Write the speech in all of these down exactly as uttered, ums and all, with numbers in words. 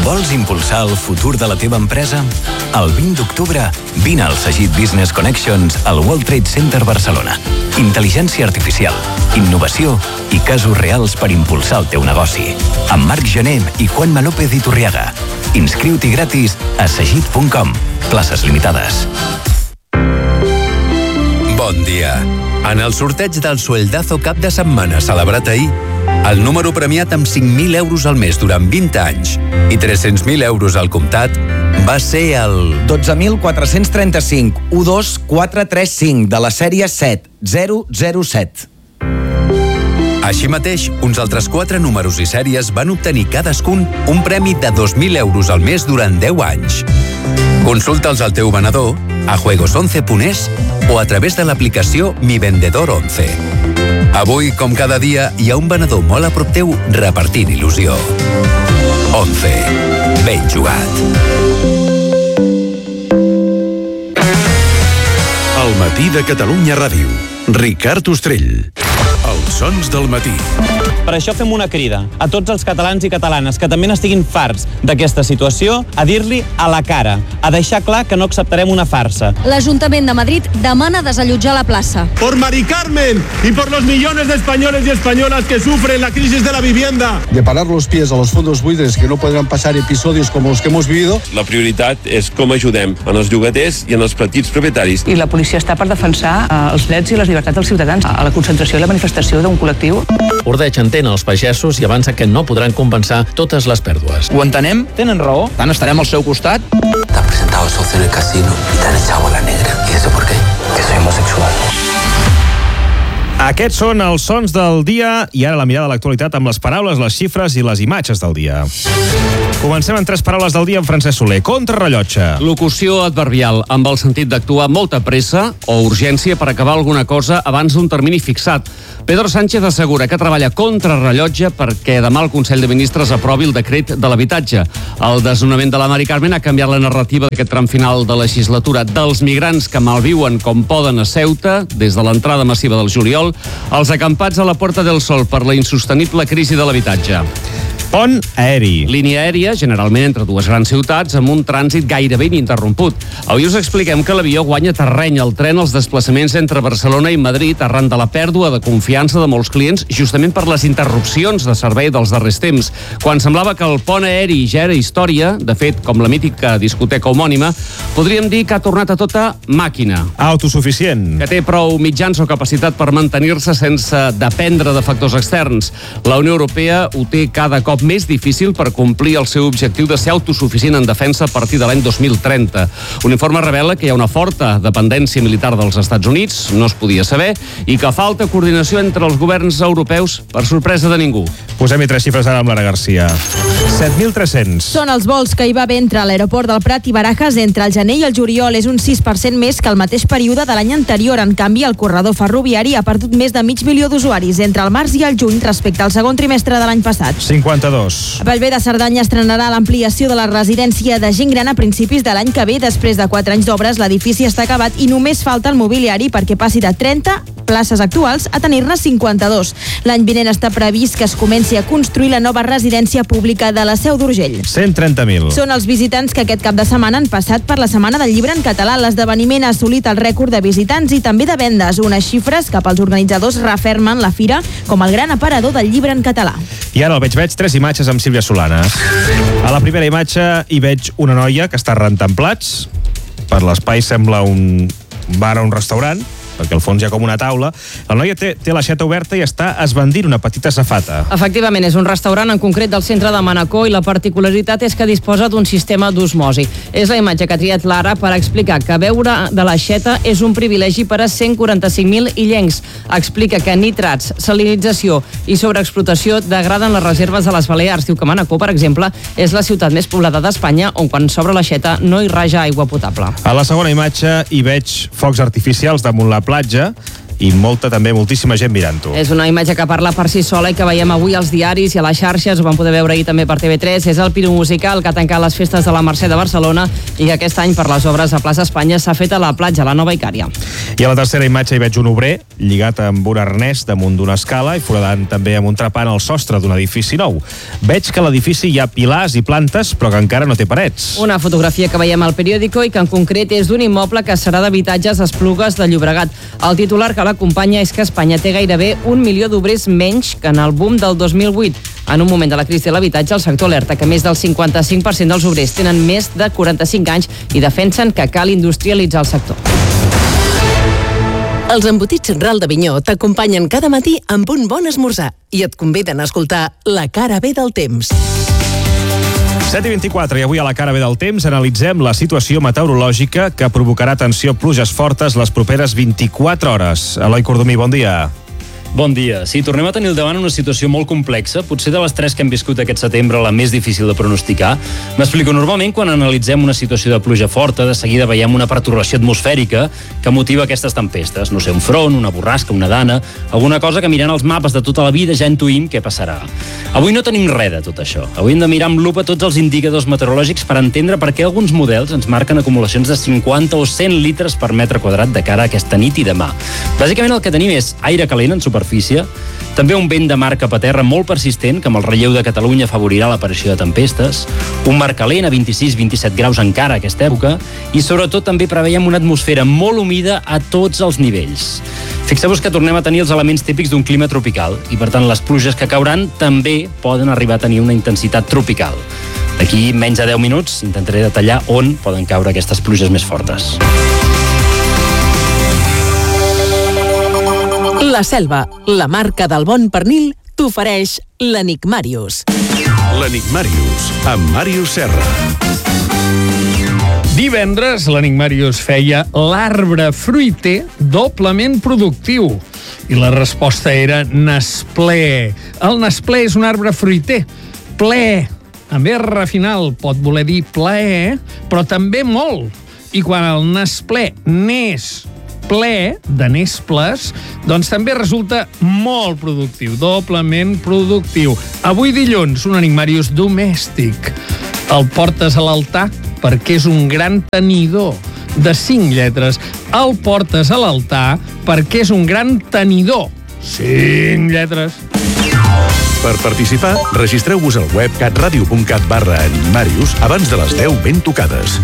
Vols impulsar el futur de la teva empresa? El vint d'octubre, vine al Sagit Business Connections al World Trade Center Barcelona. Intel·ligència artificial, innovació i casos reals per impulsar el teu negoci. Amb Marc Gené i Juanma López Iturriaga. Inscriu-t'hi gratis a sagit punt com. Places limitades. Bon dia. En el sorteig del Sueldazo cap de setmana celebrat ahir, el número premiat amb cinc mil euros al mes durant vint anys i tres-cents mil euros al comptat va ser el... dotze mil quatre-cents trenta-cinc, u dos quatre tres cinc, de la sèrie set zero zero set. Així mateix, uns altres quatre números i sèries van obtenir cadascun un premi de dos mil euros al mes durant deu anys. Consulta'ls al teu venedor, a juegos once punt es o a través de l'aplicació Mi Vendedor onze. Avui, com cada dia, hi ha un venedor molt a prop teu repartint il·lusió. onze. Ben jugat. El matí de Catalunya Ràdio. Ricard Ostrell. Els sons del matí. Per això fem una crida a tots els catalans i catalanes que també n'estiguin farts d'aquesta situació, a dir-li a la cara, a deixar clar que no acceptarem una farsa. L'Ajuntament de Madrid demana desallotjar la plaça. Por Mari Carmen y por los millones de españoles y españolas que sufren la crisis de la vivienda. De parar los pies a los fondos buitres que no podrán pasar episodios como los que hemos vivido. La prioritat és com ajudem en els llogaters i en els petits propietaris. I la policia està per defensar eh, els drets i les llibertats dels ciutadans a la concentració i la manifestació d'un col·lectiu. Ordeig entén els pagesos i avança que no podran compensar totes les pèrdues. Ho entenem? Tenen raó? Tant estarem al seu costat? Te han presentado socio en el casino y te han echado a la negra. ¿Y eso por qué? Que soy homosexual. Aquests són els sons del dia i ara la mirada a l'actualitat amb les paraules, les xifres i les imatges del dia. Comencem amb tres paraules del dia amb Francesc Soler. Contrarrellotge. Locució adverbial amb el sentit d'actuar amb molta pressa o urgència per acabar alguna cosa abans d'un termini fixat. Pedro Sánchez assegura que treballa contrarrellotge perquè demà el Consell de Ministres aprovi el decret de l'habitatge. El desnonament de la Mari Carmen ha canviat la narrativa d'aquest tram final de legislatura. Dels migrants que malviuen com poden a Ceuta, des de l'entrada massiva del juliol, els acampats a la Puerta del Sol per la insostenible crisi de l'habitatge. Pont aeri. Línia aèria, generalment entre dues grans ciutats, amb un trànsit gairebé ininterromput. Avui us expliquem que l'avió guanya terreny al tren als desplaçaments entre Barcelona i Madrid arran de la pèrdua de confiança de molts clients, justament per les interrupcions de servei dels darrers temps. Quan semblava que el pont aeri ja era història, de fet, com la mítica discoteca homònima, podríem dir que ha tornat a tota màquina. Autosuficient. Que té prou mitjans o capacitat per mantenir-se sense dependre de factors externs. La Unió Europea ho té cada cop més difícil per complir el seu objectiu de ser autosuficient en defensa a partir de l'any dos mil trenta. Un informe revela que hi ha una forta dependència militar dels Estats Units, no es podia saber, i que falta coordinació entre els governs europeus per sorpresa de ningú. Posem-hi tres xifres ara amb Lara Garcia. set mil tres-cents. Són els vols que hi va haver entre l'aeroport del Prat i Barajas entre el gener i el juliol. És un sis per cent més que el mateix període de l'any anterior. En canvi, el corredor ferroviari ha perdut més de mig milió d'usuaris entre el març i el juny respecte al segon trimestre de l'any passat. cinquanta-dos. Bellver de Cerdanya estrenarà l'ampliació de la residència de gent gran a principis de l'any que ve. Després de quatre anys d'obres, l'edifici està acabat i només falta el mobiliari perquè passi de trenta places actuals a tenir-ne cinquanta-dos. L'any vinent està previst que es comenci a construir la nova residència pública de la Seu d'Urgell. cent trenta mil. Són els visitants que aquest cap de setmana han passat per la Setmana del Llibre en català. L'esdeveniment ha assolit el rècord de visitants i també de vendes, unes xifres que pels organitzadors refermen la fira com el gran aparador del llibre en català. I ara el veig veig tres imatges amb Sílvia Solanes. A la primera imatge hi veig una noia que està rentant plats. Per l'espai sembla un bar o un restaurant, perquè al fons hi ha com una taula. La noia té, té l'aixeta oberta i està esbandint una petita safata. Efectivament, és un restaurant en concret del centre de Manacor i la particularitat és que disposa d'un sistema d'osmosi. És la imatge que ha triat Lara per explicar que beure de l'aixeta és un privilegi per a cent quaranta-cinc mil illencs. Explica que nitrats, salinització i sobreexplotació degraden les reserves de les Balears. Diu que Manacor, per exemple, és la ciutat més poblada d'Espanya on quan s'obre l'aixeta no hi raja aigua potable. A la segona imatge hi veig focs artificials damunt la platja i molta, també, moltíssima gent mirant-ho. És una imatge que parla per si sola i que veiem avui als diaris i a les xarxes, ho vam poder veure ahir també per T V tres. És el piromusical que ha tancat les festes de la Mercè de Barcelona i que aquest any, per les obres a Plaça Espanya, s'ha fet a la platja, a la Nova Icària. I a la tercera imatge hi veig un obrer lligat amb un arnès damunt d'una escala i foradant també amb un trepant al sostre d'un edifici nou. Veig que a l'edifici hi ha pilars i plantes, però que encara no té parets. Una fotografia que veiem al periòdico i que en concret és d'un immoble que serà d'habitatges a Esplugues de Llobregat. El titular que l'acompanya és que Espanya té gairebé un milió d'obrers menys que en el boom del dos mil vuit. En un moment de la crisi de l'habitatge, el sector alerta que més del cinquanta-cinc per cent dels obrers tenen més de quaranta-cinc anys i defensen que cal industrialitzar el sector. Els embotits Central d'Avinyó t'acompanyen cada matí amb un bon esmorzar i et conviden a escoltar La cara B del temps. set i vint-i-quatre i avui a La cara B del temps analitzem la situació meteorològica que provocarà, atenció, pluges fortes les properes vint-i-quatre hores. Eloi Cordomí, bon dia. Bon dia. Sí, tornem a tenir al davant una situació molt complexa, potser de les tres que hem viscut aquest setembre la més difícil de pronosticar. M'explico, normalment quan analitzem una situació de pluja forta, de seguida veiem una pertorbació atmosfèrica que motiva aquestes tempestes. No sé, un front, una borrasca, una dana, alguna cosa que mirant els mapes de tota la vida ja intuïm què passarà. Avui no tenim res de tot això. Avui hem de mirar amb lupa tots els indicadors meteorològics per entendre per què alguns models ens marquen acumulacions de cinquanta o cent litres per metre quadrat de cara a aquesta nit i demà. Bàsicament el que tenim és aire calent en superfície, també un vent de mar cap a terra molt persistent, que amb el relleu de Catalunya afavorirà l'aparició de tempestes, un mar calent a vint-i-sis vint-i-set graus encara a aquesta època, i sobretot també preveiem una atmosfera molt humida a tots els nivells. Fixeu-vos que tornem a tenir els elements típics d'un clima tropical, i per tant les pluges que cauran també poden arribar a tenir una intensitat tropical. D'aquí menys de deu minuts intentaré detallar on poden caure aquestes pluges més fortes. La Selva, la marca del bon pernil, t'ofereix l'Enigmàrius. L'Enigmàrius, amb Màrius Serra. Divendres, l'Enigmàrius feia l'arbre fruiter doblement productiu. I la resposta era Nesplé. El Nesplé és un arbre fruiter. Ple, amb R final, pot voler dir plaer, però també molt. I quan el Nesplé n'és ple de nesples, doncs també resulta molt productiu, doblement productiu. Avui dilluns, un Enigmàrius domèstic. El portes a l'altar perquè és un gran tenidor de cinc lletres. El portes a l'altar perquè és un gran tenidor. Cinc lletres. Per participar, registreu-vos al web catradio.cat barra Enigmàrius abans de les deu ben tocades.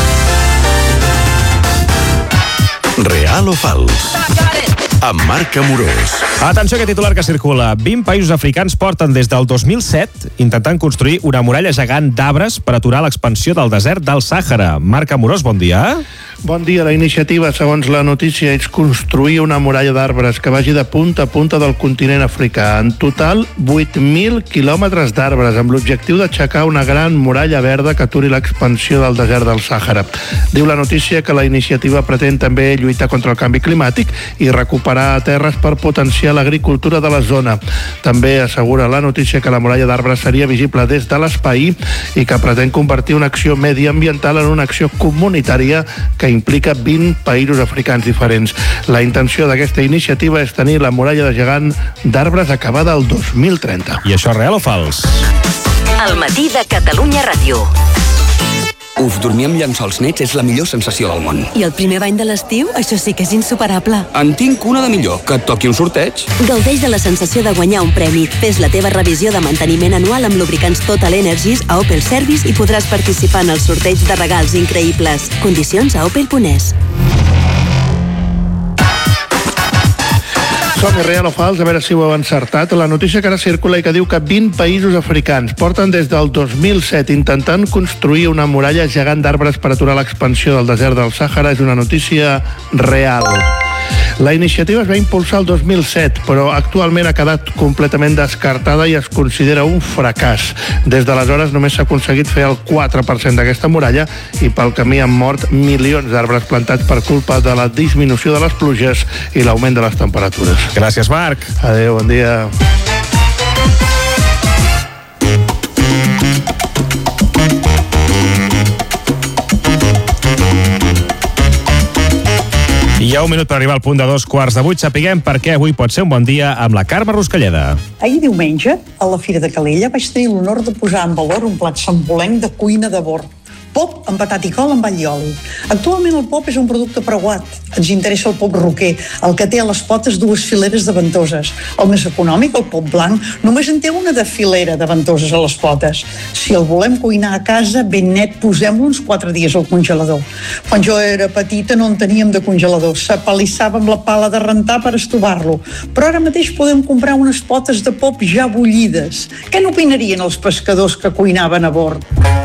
Real o fals? Amb Marc Amorós. Atenció a aquest titular que circula. vint països africans porten des del dos mil set intentant construir una muralla gegant d'arbres per aturar l'expansió del desert del Sàhara. Marc Amorós, bon dia. Bon dia. La iniciativa, segons la notícia, és construir una muralla d'arbres que vagi de punta a punta del continent africà. En total, vuit mil quilòmetres d'arbres, amb l'objectiu d'aixecar una gran muralla verda que aturi l'expansió del desert del Sàhara. Diu la notícia que la iniciativa pretén també lluitar contra el canvi climàtic i recuperar terres per potenciar l'agricultura de la zona. També assegura la notícia que la muralla d'arbres seria visible des de l'espai i que pretén convertir una acció mediambiental en una acció comunitària que implica vint països africans diferents. La intenció d'aquesta iniciativa és tenir la muralla de gegant d'arbres acabada el dos mil trenta. I això és real o fals? El matí de Catalunya Ràdio. Uf, dormir amb llençols nets és la millor sensació del món. I el primer bany de l'estiu? Això sí que és insuperable. En tinc una de millor, que et toqui un sorteig. Gaudeix de la sensació de guanyar un premi. Fes la teva revisió de manteniment anual amb lubricants Total Energies a Opel Service i podràs participar en el sorteig de regals increïbles. Condicions a opel punt es. Som-hi, real o fals, a veure si ho heu encertat. La notícia que ara circula i que diu que vint països africans porten des del dos mil set intentant construir una muralla gegant d'arbres per aturar l'expansió del desert del Sàhara és una notícia real. La iniciativa es va impulsar el dos mil set, però actualment ha quedat completament descartada i es considera un fracàs. Des d'aleshores només s'ha aconseguit fer el quatre per cent d'aquesta muralla i pel camí han mort milions d'arbres plantats per culpa de la disminució de les pluges i l'augment de les temperatures. Gràcies, Marc. Adéu, bon dia. I I a un minut per arribar al punt de dos quarts de vuit, sapiguem per què avui pot ser un bon dia amb la Carme Ruscalleda. Ahir diumenge, a la Fira de Calella, vaig tenir l'honor de posar en valor un plat sambolenc de cuina de bord. Pop amb patat i col amb all i oli. Actualment el pop és un producte preuat. Ens interessa el pop roquer, el que té a les potes dues fileres de ventoses. El més econòmic, el pop blanc, només en té una de filera de ventoses a les potes. Si el volem cuinar a casa, ben net, posem-lo uns quatre dies al congelador. Quan jo era petita no en teníem de congelador. S'apalissava amb la pala de rentar per estovar-lo. Però ara mateix podem comprar unes potes de pop ja bullides. Què n'opinarien els pescadors que cuinaven a bord?